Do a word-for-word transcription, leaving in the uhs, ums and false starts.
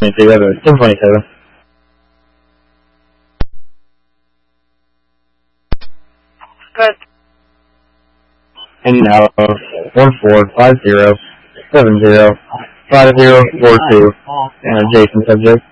twenty-two, ten twenty-seven. Good. And now, one four five zero seven zero five zero four two, and adjacent subject.